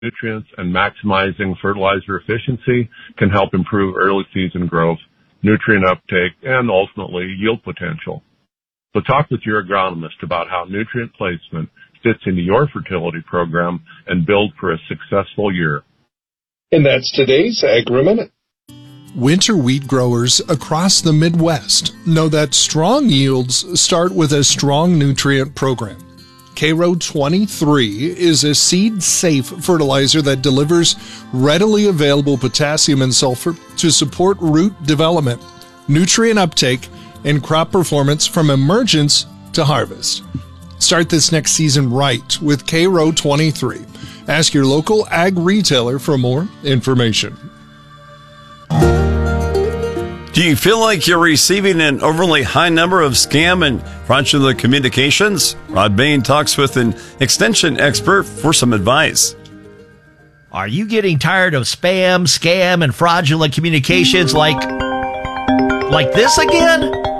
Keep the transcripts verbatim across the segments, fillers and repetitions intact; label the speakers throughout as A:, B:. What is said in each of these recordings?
A: nutrients and maximizing fertilizer efficiency can help improve early season growth, nutrient uptake, and ultimately yield potential. So talk with your agronomist about how nutrient placement fits into your fertility program and build for a successful year.
B: And that's today's Agri-Minute.
C: Winter wheat growers across the Midwest know that strong yields start with a strong nutrient program. K R O twenty-three is a seed-safe fertilizer that delivers readily available potassium and sulfur to support root development, nutrient uptake, and crop performance from emergence to harvest. Start this next season right with K R O twenty-three. Ask your local ag retailer for more information.
D: Do you feel like you're receiving an overly high number of scam and fraudulent communications? Rod Bain talks with an extension expert for some advice.
E: Are you getting tired of spam, scam, and fraudulent communications like like this again?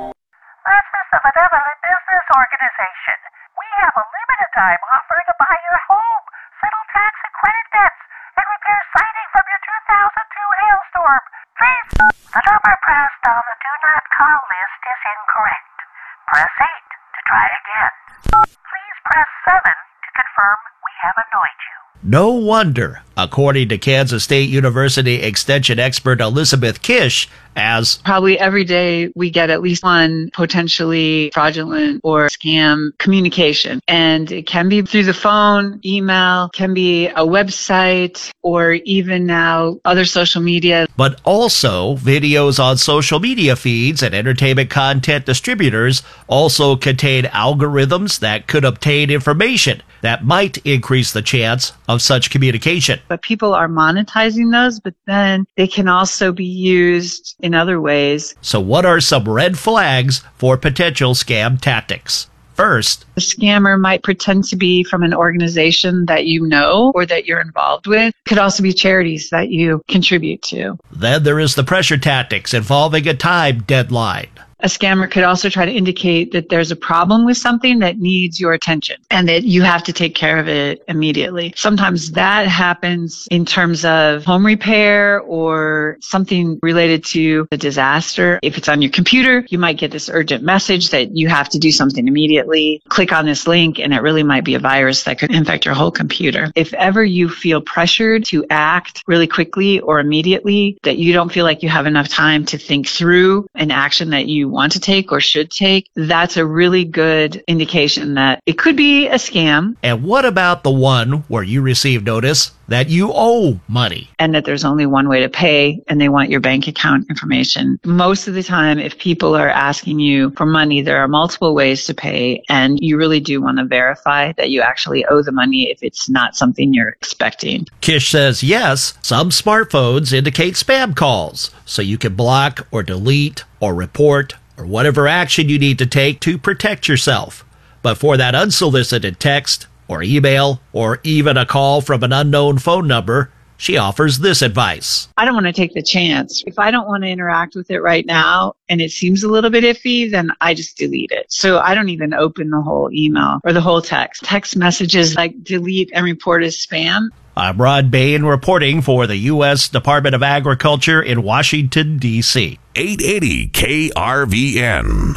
F: This is the Benevolent Business Organization. We have a limited time offer to buy your home, settle tax and credit debts, and repair siding from your two thousand two hailstorm. Please, the number pressed on the do not call list is incorrect. Press eight to try again. Please press seven to confirm we have annoyed you.
E: No wonder, according to Kansas State University Extension expert Elizabeth Kish, as
G: probably every day we get at least one potentially fraudulent or scam communication. And it can be through the phone, email, can be a website, or even now other social media.
E: But also videos on social media feeds and entertainment content distributors also contain algorithms that could obtain information that might increase the chance of such communication.
G: But people are monetizing those, but then they can also be used in other ways.
E: So what are some red flags for potential scam tactics? First,
G: the scammer might pretend to be from an organization that you know or that you're involved with. Could also be charities that you contribute to.
E: Then there is the pressure tactics involving a time deadline.
G: A scammer could also try to indicate that there's a problem with something that needs your attention and that you have to take care of it immediately. Sometimes that happens in terms of home repair or something related to a disaster. If it's on your computer, you might get this urgent message that you have to do something immediately. Click on this link and it really might be a virus that could infect your whole computer. If ever you feel pressured to act really quickly or immediately, that you don't feel like you have enough time to think through an action that you want to take or should take, that's a really good indication that it could be a scam.
E: And what about the one where you receive notice that you owe money?
G: And that there's only one way to pay and they want your bank account information. Most of the time, if people are asking you for money, there are multiple ways to pay, and you really do want to verify that you actually owe the money if it's not something you're expecting.
E: Kish says yes, some smartphones indicate spam calls, so you can block or delete or report or whatever action you need to take to protect yourself. But for that unsolicited text or email or even a call from an unknown phone number, she offers this advice.
G: I don't want to take the chance. If I don't want to interact with it right now and it seems a little bit iffy, then I just delete it. So I don't even open the whole email or the whole text. Text messages like delete and report as spam.
E: I'm Rod Bain reporting for the U S Department of Agriculture in Washington, D C
H: eight eighty K R V N.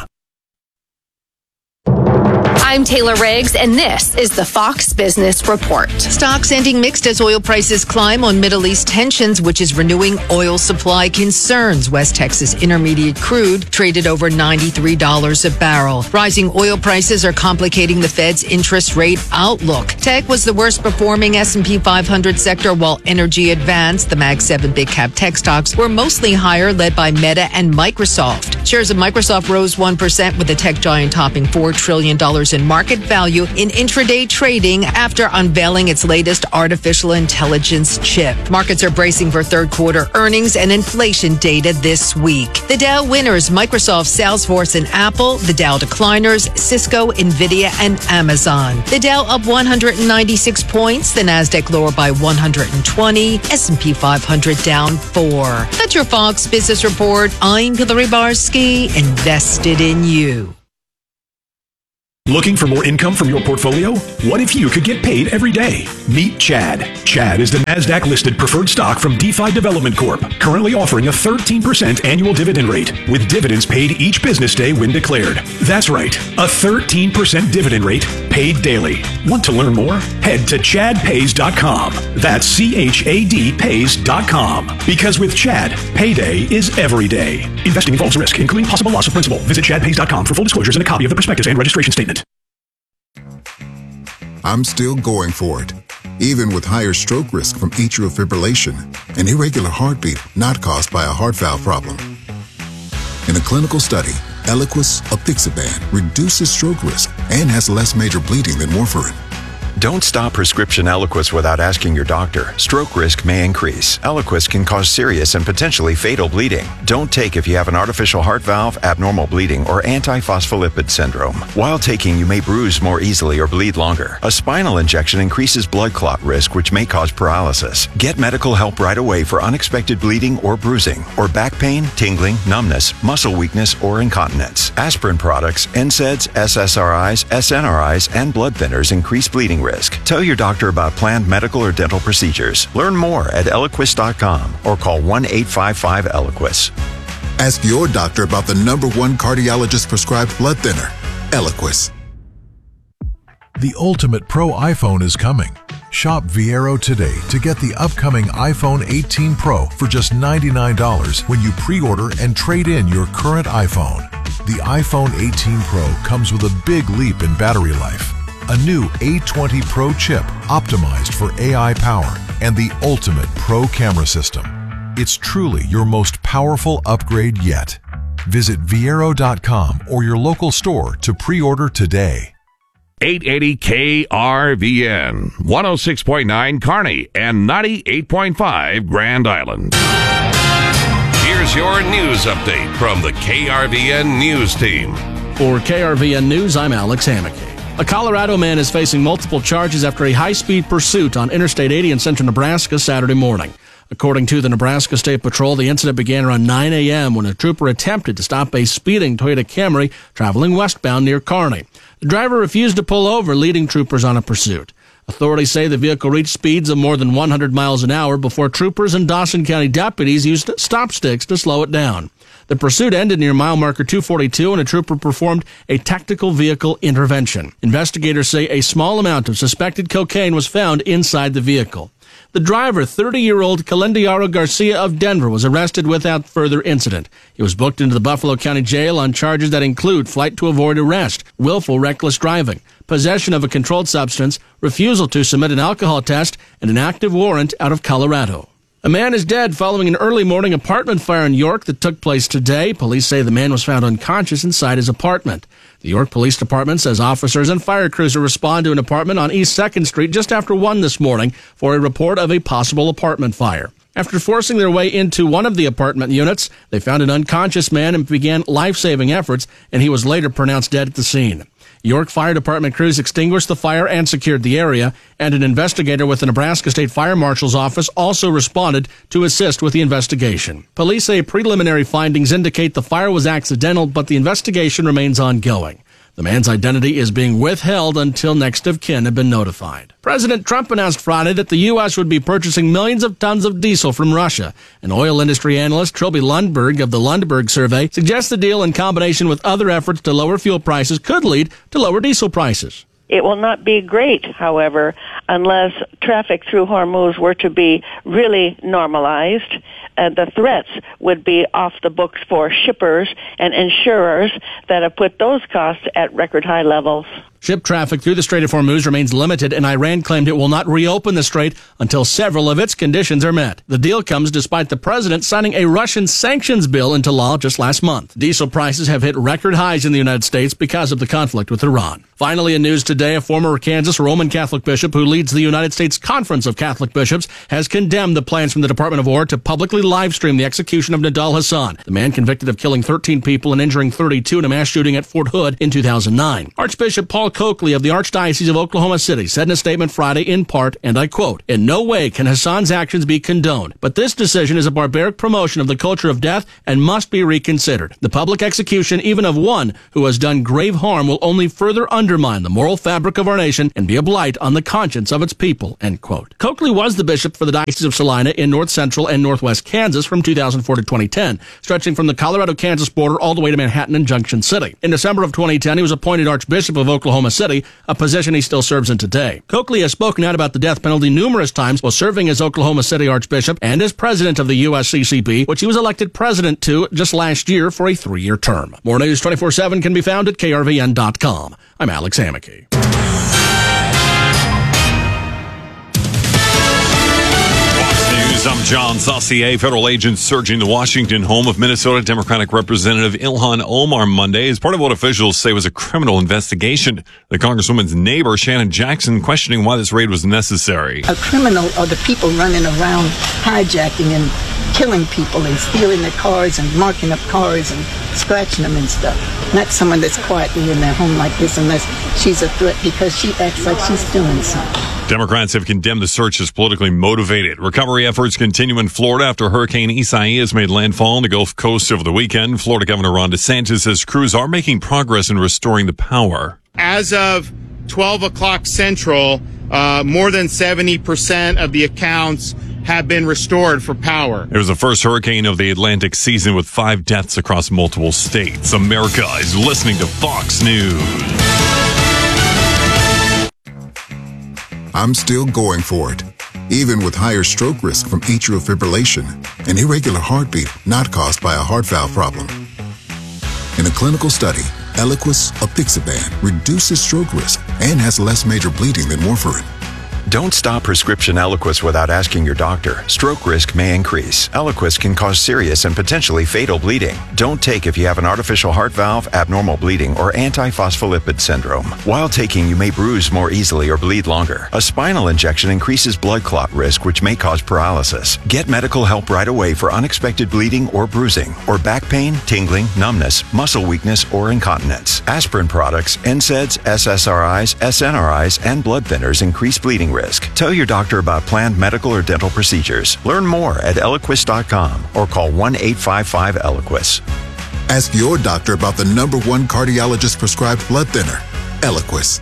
I: I'm Taylor Riggs, and this is the Fox Business Report.
J: Stocks ending mixed as oil prices climb on Middle East tensions, which is renewing oil supply concerns. West Texas Intermediate crude traded over ninety-three dollars a barrel. Rising oil prices are complicating the Fed's interest rate outlook. Tech was the worst performing S and P five hundred sector, while energy advanced. The Mag seven big cap tech stocks were mostly higher, led by Meta and Microsoft. Shares of Microsoft rose one percent, with the tech giant topping four trillion dollars in market value in intraday trading after unveiling its latest artificial intelligence chip. Markets are bracing for third quarter earnings and inflation data this week. The Dow winners, Microsoft, Salesforce, and Apple. The Dow decliners, Cisco, Nvidia, and Amazon. The Dow up one hundred ninety-six points. The Nasdaq lower by one hundred twenty. S and P five hundred down four. That's your Fox Business Report. I'm Hillary Barsky, invested in you.
K: Looking for more income from your portfolio? What if you could get paid every day? Meet Chad. Chad is the NASDAQ-listed preferred stock from DeFi Development Corp, currently offering a thirteen percent annual dividend rate, with dividends paid each business day when declared. That's right, a thirteen percent dividend rate paid daily. Want to learn more? Head to chad pays dot com. That's C H A D pays dot com. Because with Chad, payday is every day. Investing involves risk, including possible loss of principal. Visit chad pays dot com for full disclosures and a copy of the prospectus and registration statement.
L: I'm still going for it, even with higher stroke risk from atrial fibrillation, an irregular heartbeat not caused by a heart valve problem. In a clinical study, Eliquis apixaban reduces stroke risk and has less major bleeding than warfarin.
M: Don't stop prescription Eliquis without asking your doctor. Stroke risk may increase. Eliquis can cause serious and potentially fatal bleeding. Don't take if you have an artificial heart valve, abnormal bleeding, or antiphospholipid syndrome. While taking, you may bruise more easily or bleed longer. A spinal injection increases blood clot risk, which may cause paralysis. Get medical help right away for unexpected bleeding or bruising, or back pain, tingling, numbness, muscle weakness, or incontinence. Aspirin products, N SAIDs, S S R Is, S N R Is, and blood thinners increase bleeding risk. Tell your doctor about planned medical or dental procedures. Learn more at eliquis dot com or call one eight five five Eliquis.
L: Ask your doctor about the number one cardiologist prescribed blood thinner, Eliquis.
N: The ultimate pro iPhone is coming. Shop Viero today to get the upcoming iPhone eighteen Pro for just ninety-nine dollars when you pre-order and trade in your current iPhone. The iPhone eighteen Pro comes with a big leap in battery life. A new A twenty Pro chip optimized for A I power and the ultimate pro camera system. It's truly your most powerful upgrade yet. Visit Viero dot com or your local store to pre-order today.
H: eight eighty K R V N, one oh six point nine Kearney and ninety-eight point five Grand Island. Here's your news update from the K R V N News Team.
O: For K R V N News, I'm Alex Hammack. A Colorado man is facing multiple charges after a high-speed pursuit on Interstate eighty in central Nebraska Saturday morning. According to the Nebraska State Patrol, the incident began around nine a.m. when a trooper attempted to stop a speeding Toyota Camry traveling westbound near Kearney. The driver refused to pull over, leading troopers on a pursuit. Authorities say the vehicle reached speeds of more than one hundred miles an hour before troopers and Dawson County deputies used stop sticks to slow it down. The pursuit ended near mile marker two forty-two, and a trooper performed a tactical vehicle intervention. Investigators say a small amount of suspected cocaine was found inside the vehicle. The driver, thirty-year-old Calendiaro Garcia of Denver, was arrested without further incident. He was booked into the Buffalo County Jail on charges that include flight to avoid arrest, willful reckless driving, possession of a controlled substance, refusal to submit an alcohol test, and an active warrant out of Colorado. A man is dead following an early morning apartment fire in York that took place today. Police say the man was found unconscious inside his apartment. The York Police Department says officers and fire crews will respond to an apartment on East second Street just after one this morning for a report of a possible apartment fire. After forcing their way into one of the apartment units, they found an unconscious man and began life-saving efforts, and he was later pronounced dead at the scene. York Fire Department crews extinguished the fire and secured the area, and an investigator with the Nebraska State Fire Marshal's office also responded to assist with the investigation. Police say preliminary findings indicate the fire was accidental, but the investigation remains ongoing. The man's identity is being withheld until next of kin have been notified. President Trump announced Friday that the U S would be purchasing millions of tons of diesel from Russia. An oil industry analyst, Trilby Lundberg of the Lundberg Survey, suggests the deal in combination with other efforts to lower fuel prices could lead to lower diesel prices.
P: It will not be great, however, unless traffic through Hormuz were to be really normalized. And the threats would be off the books for shippers and insurers that have put those costs at record high levels.
O: Ship traffic through the Strait of Hormuz remains limited, and Iran claimed it will not reopen the strait until several of its conditions are met. The deal comes despite the president signing a Russian sanctions bill into law just last month. Diesel prices have hit record highs in the United States because of the conflict with Iran. Finally, in news today, a former Kansas Roman Catholic bishop who leads the United States Conference of Catholic Bishops has condemned the plans from the Department of War to publicly livestream the execution of Nidal Hassan, the man convicted of killing thirteen people and injuring thirty-two in a mass shooting at Fort Hood in two thousand nine. Archbishop Paul Coakley of the Archdiocese of Oklahoma City said in a statement Friday in part, and I quote, "In no way can Hassan's actions be condoned, but this decision is a barbaric promotion of the culture of death and must be reconsidered. The public execution, even of one who has done grave harm, will only further undermine the moral fabric of our nation and be a blight on the conscience of its people," end quote. Coakley was the bishop for the Diocese of Salina in north central and northwest Kansas from two thousand four to twenty ten, stretching from the Colorado-Kansas border all the way to Manhattan and Junction City. In December of twenty ten, he was appointed Archbishop of Oklahoma City, a position he still serves in today. Coakley has spoken out about the death penalty numerous times while serving as Oklahoma City Archbishop and as president of the U S C C B, which he was elected president to just last year for a three-year term. More news twenty-four seven can be found at K R V N dot com. I'm Alex Hammack.
Q: I'm John Saucier. Federal agents searching the Washington home of Minnesota Democratic Representative Ilhan Omar Monday as part of what officials say was a criminal investigation. The Congresswoman's neighbor, Shannon Jackson, questioning why this raid was necessary.
R: A criminal are the people running around hijacking and killing people and stealing their cars and marking up cars and scratching them and stuff. Not someone that's quietly in their home like this unless she's a threat because she acts like she's doing something.
Q: Democrats have condemned the search as politically motivated. Recovery efforts continue in Florida after Hurricane Isaias made landfall on the Gulf Coast over the weekend. Florida Governor Ron DeSantis says crews are making progress in restoring the power.
S: As of twelve o'clock Central, uh, more than seventy percent of the accounts have been restored for power.
Q: It was the first hurricane of the Atlantic season with five deaths across multiple states. America is listening to Fox News.
L: I'm still going for it, even with higher stroke risk from atrial fibrillation, an irregular heartbeat not caused by a heart valve problem. In a clinical study, Eliquis apixaban reduces stroke risk and has less major bleeding than warfarin.
M: Don't stop prescription Eliquis without asking your doctor. Stroke risk may increase. Eliquis can cause serious and potentially fatal bleeding. Don't take if you have an artificial heart valve, abnormal bleeding, or antiphospholipid syndrome. While taking, you may bruise more easily or bleed longer. A spinal injection increases blood clot risk, which may cause paralysis. Get medical help right away for unexpected bleeding or bruising, or back pain, tingling, numbness, muscle weakness, or incontinence. Aspirin products, N SAIDs, S S R Is, S N R Is, and blood thinners increase bleeding risk. Tell your doctor about planned medical or dental procedures. Learn more at Eliquis dot com or call one eight five five Eliquis.
L: Ask your doctor about the number one cardiologist prescribed blood thinner, Eliquis.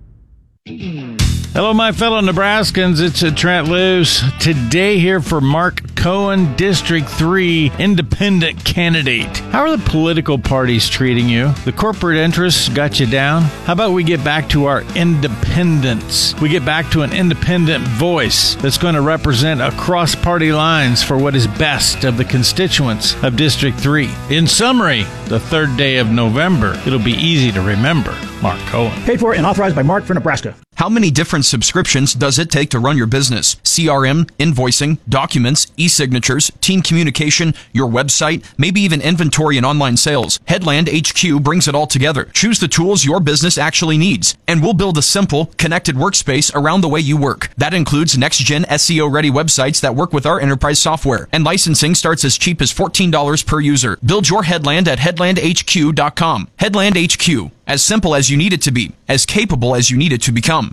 T: Hello, my fellow Nebraskans. It's a Trent Loos. Today here for Mark Cohen, District three Independent candidate. How are the political parties treating you? The corporate interests got you down? How about we get back to our independence? We get back to an independent voice that's going to represent across party lines for what is best of the constituents of District three. In summary, the third day of November, it'll be easy to remember. Mark Cohen.
U: Paid for and authorized by Mark for Nebraska.
V: How many different subscriptions does it take to run your business? C R M, invoicing, documents, e-signatures, team communication, your website, maybe even inventory and online sales. Headland H Q brings it all together. Choose the tools your business actually needs, and we'll build a simple, connected workspace around the way you work. That includes next-gen S E O-ready websites that work with our enterprise software, and licensing starts as cheap as fourteen dollars per user. Build your Headland at headland H Q dot com. Headland H Q. As simple as you need it to be, as capable as you need it to become.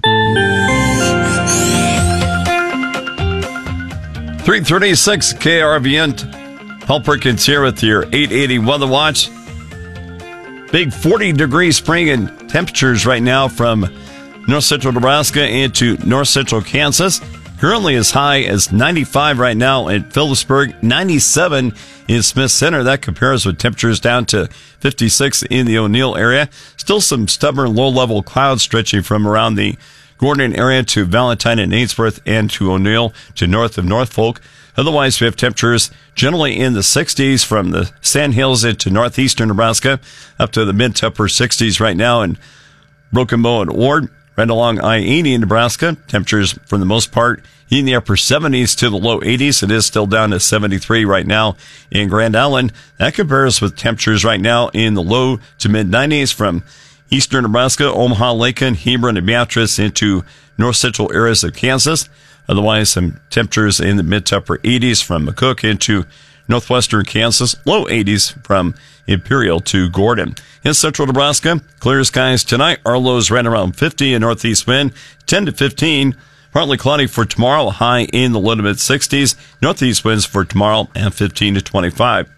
D: three thirty-six K R V N. Paul Perkins here with your eight eighty Weather Watch. Big forty degree spring in temperatures right now from north central Nebraska into north central Kansas. Currently as high as ninety-five right now in Phillipsburg, ninety-seven in Smith Center. That compares with temperatures down to fifty-six in the O'Neill area. Still some stubborn low-level clouds stretching from around the Gordon area to Valentine and Ainsworth and to O'Neill to north of Norfolk. Otherwise, we have temperatures generally in the sixties from the Sandhills into northeastern Nebraska up to the mid to upper sixties right now in Broken Bow and Ord. Right along I eighty in Nebraska, temperatures for the most part in the upper seventies to the low eighties. It is still down to seventy-three right now in Grand Island. That compares with temperatures right now in the low to mid nineties from eastern Nebraska, Omaha, Lincoln, Hebron, and Beatrice into north central areas of Kansas. Otherwise, some temperatures in the mid to upper eighties from McCook into Northwestern Kansas, low eighties from Imperial to Gordon. In central Nebraska, clear skies tonight. Our lows right around fifty, and northeast wind ten to fifteen. Partly cloudy for tomorrow, high in the low to mid sixties. Northeast winds for tomorrow and fifteen to twenty-five.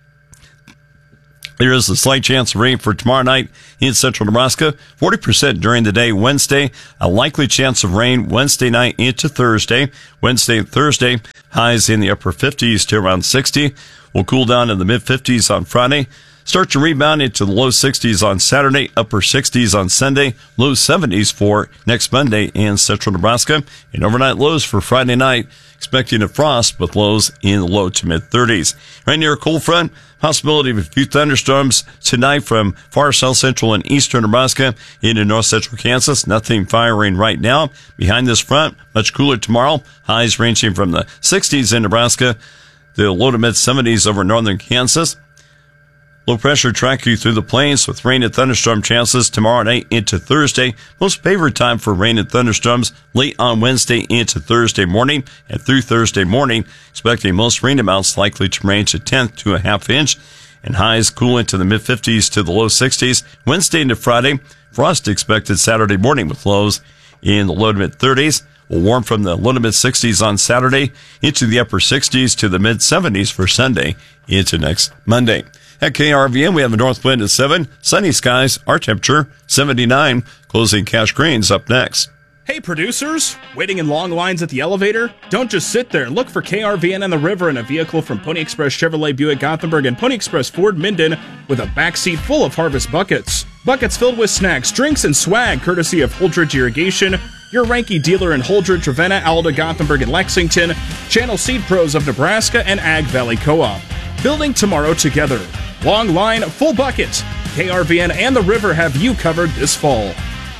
D: There is a slight chance of rain for tomorrow night in central Nebraska, forty percent during the day Wednesday. A likely chance of rain Wednesday night into Thursday. Wednesday and Thursday, highs in the upper fifties to around sixty. Will cool down in the mid fifties on Friday. Start to rebound into the low sixties on Saturday, upper sixties on Sunday, low seventies for next Monday in central Nebraska, and overnight lows for Friday night, expecting a frost with lows in the low to mid thirties. Right near a cold front, possibility of a few thunderstorms tonight from far south central and eastern Nebraska into north central Kansas. Nothing firing right now. Behind this front, much cooler tomorrow, highs ranging from the sixties in Nebraska, the low to mid seventies over northern Kansas. Low pressure track you through the plains with rain and thunderstorm chances tomorrow night into Thursday. Most favored time for rain and thunderstorms late on Wednesday into Thursday morning and through Thursday morning. Expecting most rain amounts likely to range a tenth to a half inch, and highs cool into the mid fifties to the low sixties. Wednesday into Friday, frost expected Saturday morning with lows in the low to mid thirties. Will warm from the low to mid sixties on Saturday into the upper sixties to the mid seventies for Sunday into next Monday. At K R V N, we have a north wind of seven, sunny skies, our temperature seventy-nine. Closing Cash Greens up next.
A: Hey producers, waiting in long lines at the elevator? Don't just sit there. Look for K R V N on the river in a vehicle from Pony Express Chevrolet Buick Gothenburg and Pony Express Ford Minden with a backseat full of Harvest buckets. Buckets filled with snacks, drinks, and swag courtesy of Holdridge Irrigation, your Ranky dealer in Holdridge, Ravenna, Alda, Gothenburg, and Lexington, Channel Seed Pros of Nebraska, and Ag Valley Co-op. Building tomorrow together. Long line, full buckets. K R V N and the river have you covered this fall.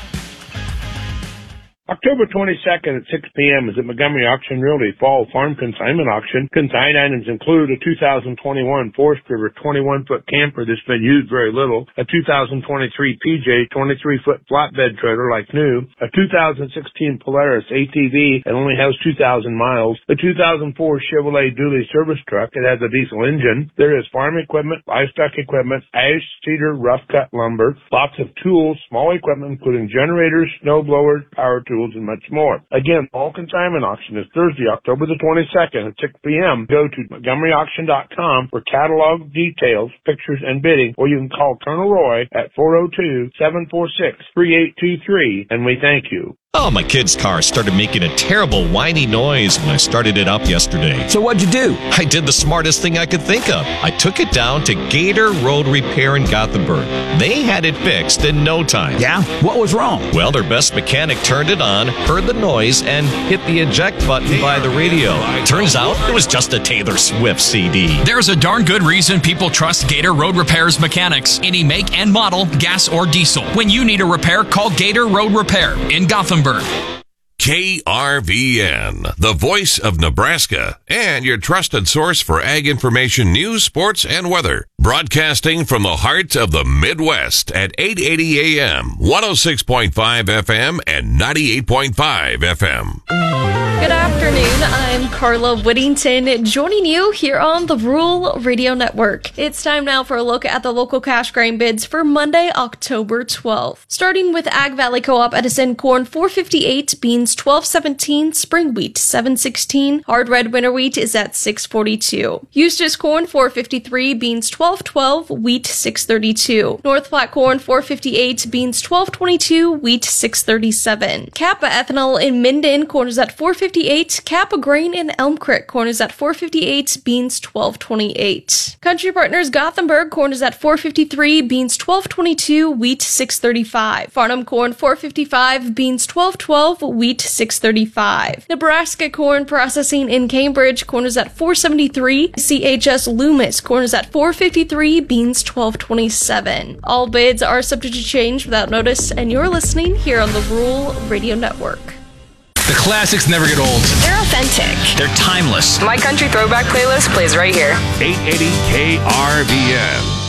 B: October twenty-second at six p.m. is at Montgomery Auction Realty Fall Farm Consignment Auction. Consigned items include a two thousand twenty-one Forest River twenty-one foot camper that's been used very little, a two thousand twenty-three P J twenty-three foot flatbed trailer like new, a two thousand sixteen Polaris A T V that only has two thousand miles, a two thousand four Chevrolet dually service truck that has a diesel engine. There is farm equipment, livestock equipment, ash, cedar, rough cut lumber, lots of tools, small equipment including generators, snow blowers, power tools, and much more. Again, Fall Consignment Auction is Thursday, October the twenty-second at six p.m. Go to Montgomery Auction dot com for catalog details, pictures, and bidding, or you can call Colonel Roy at four oh two, seven four six, three eight two three, and we thank you.
W: Oh, my kid's car started making a terrible whiny noise when I started it up yesterday.
X: So what'd you do?
W: I did the smartest thing I could think of. I took it down to Gator Road Repair in Gothenburg. They had it fixed in no time.
X: Yeah? What was wrong?
W: Well, their best mechanic turned it on, heard the noise, and hit the eject button by the radio. Turns out it was just a Taylor Swift C D.
Y: There's a darn good reason people trust Gator Road Repair's mechanics. Any make and model, gas or diesel. When you need a repair, call Gator Road Repair in Gothenburg.
H: K R V N, the voice of Nebraska, and your trusted source for ag information, news, sports, and weather. Broadcasting from the heart of the Midwest at eight eighty A M, one oh six point five F M, and ninety-eight point five F M.
Z: Good afternoon, I'm Carla Whittington, joining you here on the Rural Radio Network. It's time now for a look at the local cash grain bids for Monday, October twelfth. Starting with Ag Valley Co-op Edison, corn four fifty-eight, beans twelve seventeen, spring wheat seven sixteen, hard red winter wheat is at six forty-two. Eustis corn four fifty-three, beans twelve twelve, wheat six thirty-two. North Platte corn four fifty-eight, beans twelve twenty-two, wheat six thirty-seven. Kappa ethanol in Minden, corn is at four fifty-eight, Kappa grain in Elm Creek, corn is at four fifty-eight, beans twelve twenty-eight. Country Partners Gothenburg, corn is at four fifty-three, beans twelve twenty-two, wheat six thirty-five. Farnham corn four fifty-five, beans twelve twelve, wheat six thirty-five. Nebraska corn processing in Cambridge, corn is at four seventy-three. C H S Loomis, corn is at four fifty-three, beans twelve twenty-seven. All bids are subject to change without notice, and you're listening here on the Rural Radio Network.
Y: The classics never get old.
I: They're authentic.
Y: They're timeless.
I: My country throwback playlist plays right here.
H: eight eighty K R V N.